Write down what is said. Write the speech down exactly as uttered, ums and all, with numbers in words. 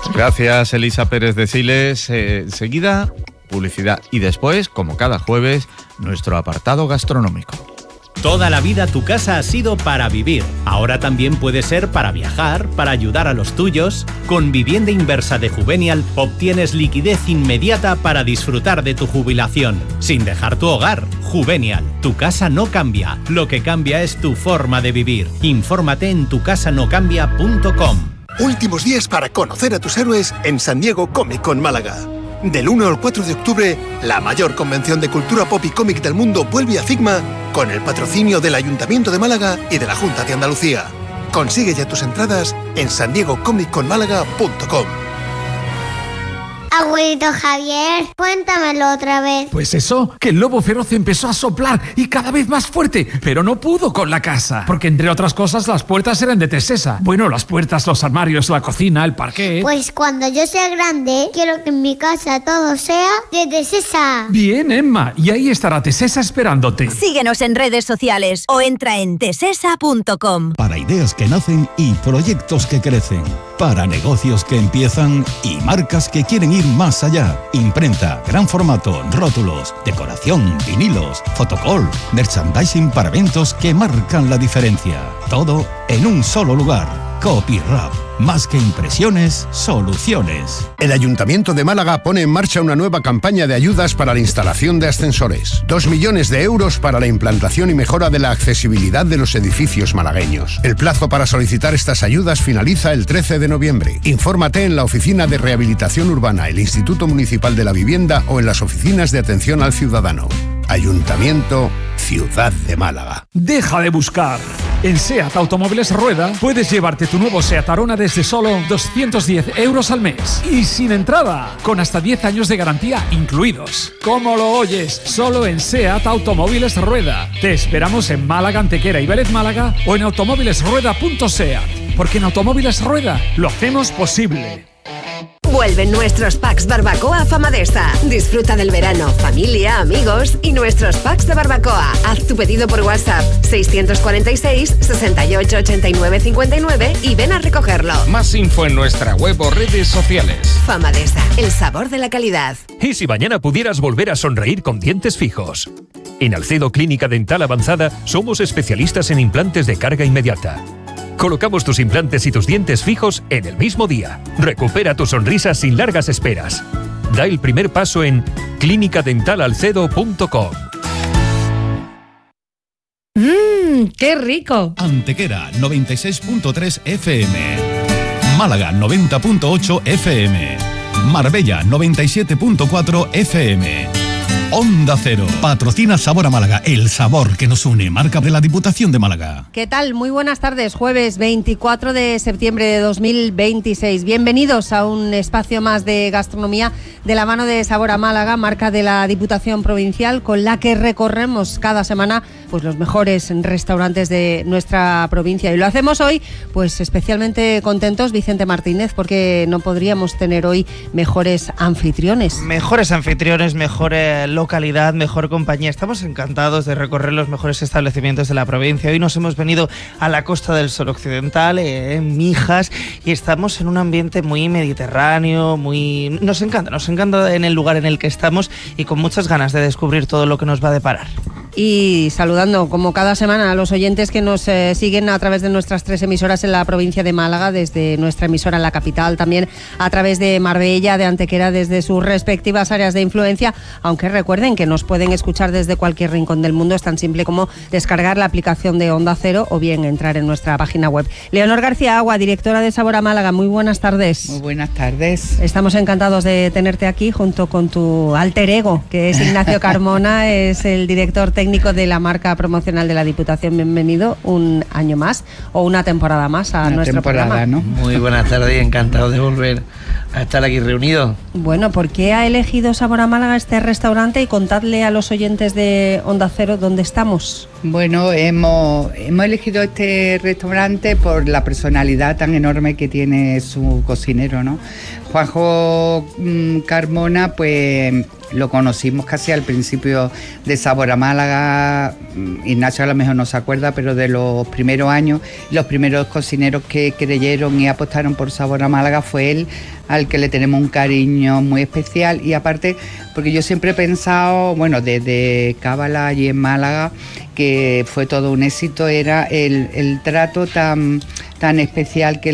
Gracias, Elisa Pérez de Siles. Eh, seguida, publicidad y después, como cada jueves, nuestro apartado gastronómico. Toda la vida tu casa ha sido para vivir. Ahora también puede ser para viajar, para ayudar a los tuyos. Con Vivienda Inversa de Juvenial obtienes liquidez inmediata para disfrutar de tu jubilación, sin dejar tu hogar. Juvenial, tu casa no cambia. Lo que cambia es tu forma de vivir. Infórmate en tu casa no cambia punto com. Últimos días para conocer a tus héroes en San Diego Comic Con Málaga. Del uno al cuatro de octubre, la mayor convención de cultura pop y cómic del mundo vuelve a Figma con el patrocinio del Ayuntamiento de Málaga y de la Junta de Andalucía. Consigue ya tus entradas en san diego comic con málaga punto com. Abuelito Javier, cuéntamelo otra vez. Pues eso, que el lobo feroz empezó a soplar y cada vez más fuerte, pero no pudo con la casa, porque entre otras cosas las puertas eran de Tesesa. Bueno, las puertas, los armarios, la cocina, el parquet. Pues cuando yo sea grande, quiero que en mi casa todo sea de Tesesa. Bien, Emma, y ahí estará Tesesa esperándote. Síguenos en redes sociales o entra en tesesa punto com. Para ideas que nacen y proyectos que crecen. Para negocios que empiezan y marcas que quieren ir más allá. Imprenta, gran formato, rótulos, decoración, vinilos, fotocall, merchandising para eventos que marcan la diferencia. Todo en un solo lugar. Copyrap. Más que impresiones, soluciones. El Ayuntamiento de Málaga pone en marcha una nueva campaña de ayudas para la instalación de ascensores. Dos millones de euros para la implantación y mejora de la accesibilidad de los edificios malagueños. El plazo para solicitar estas ayudas finaliza el trece de noviembre. Infórmate en la Oficina de Rehabilitación Urbana, el Instituto Municipal de la Vivienda o en las oficinas de atención al ciudadano. Ayuntamiento, Ciudad de Málaga. Deja de buscar. En SEAT Automóviles Rueda puedes llevarte tu nuevo SEAT Arona desde solo doscientos diez euros al mes y sin entrada, con hasta diez años de garantía incluidos. ¿Cómo lo oyes? Solo en SEAT Automóviles Rueda. Te esperamos en Málaga, Antequera y Vélez Málaga o en automóviles rueda punto seat, porque en Automóviles Rueda lo hacemos posible. Vuelven nuestros packs barbacoa Famadesa. Disfruta del verano, familia, amigos y nuestros packs de barbacoa. Haz tu pedido por WhatsApp seiscientos cuarenta y seis, sesenta y ocho, ochenta y nueve, cincuenta y nueve y ven a recogerlo. Más info en nuestra web o redes sociales. Famadesa, el sabor de la calidad. ¿Y si mañana pudieras volver a sonreír con dientes fijos? En Alcedo Clínica Dental Avanzada somos especialistas en implantes de carga inmediata. Colocamos tus implantes y tus dientes fijos en el mismo día. Recupera tu sonrisa sin largas esperas. Da el primer paso en clínica dental alcedo punto com. ¡Mmm! ¡Qué rico! Antequera noventa y seis punto tres F M. Málaga noventa punto ocho F M. Marbella noventa y siete punto cuatro F M. Onda Cero. Patrocina Sabor a Málaga, el sabor que nos une. Marca de la Diputación de Málaga. ¿Qué tal? Muy buenas tardes. Jueves veinticuatro de septiembre de dos mil veintiséis. Bienvenidos a un espacio más de gastronomía de la mano de Sabor a Málaga, marca de la Diputación Provincial, con la que recorremos cada semana pues los mejores restaurantes de nuestra provincia. Y lo hacemos hoy pues especialmente contentos, Vicente Martínez, porque no podríamos tener hoy mejores anfitriones. Mejores anfitriones, mejores localidad, mejor compañía. Estamos encantados de recorrer los mejores establecimientos de la provincia. Hoy nos hemos venido a la Costa del Sol Occidental, eh, en Mijas, y estamos en un ambiente muy mediterráneo, muy... Nos encanta, nos encanta en el lugar en el que estamos y con muchas ganas de descubrir todo lo que nos va a deparar. Y saludando como cada semana a los oyentes que nos eh, siguen a través de nuestras tres emisoras en la provincia de Málaga, desde nuestra emisora en la capital, también a través de Marbella, de Antequera, desde sus respectivas áreas de influencia, aunque recuerden que nos pueden escuchar desde cualquier rincón del mundo. Es tan simple como descargar la aplicación de Onda Cero o bien entrar en nuestra página web. Leonor García Agua, directora de Sabor a Málaga, muy buenas tardes. Muy buenas tardes. Estamos encantados de tenerte aquí junto con tu alter ego, que es Ignacio Carmona, es el director técnico técnico de la marca promocional de la Diputación. Bienvenido un año más o una temporada más a una nuestro programa. ¿No? Muy buenas tardes y encantado de volver a estar aquí reunidos. Bueno, ¿por qué ha elegido Sabor a Málaga este restaurante? Y contadle a los oyentes de Onda Cero dónde estamos. Bueno, hemos, hemos elegido este restaurante por la personalidad tan enorme que tiene su cocinero, ¿no? Juanjo mm, Carmona, pues lo conocimos casi al principio de Sabor a Málaga. Ignacio a lo mejor no se acuerda, pero de los primeros años, los primeros cocineros que creyeron y apostaron por Sabor a Málaga fue él, al que le tenemos un cariño muy especial. Y aparte, porque yo siempre he pensado, bueno, desde Cábala y en Málaga, que fue todo un éxito, era el, el trato tan, tan especial que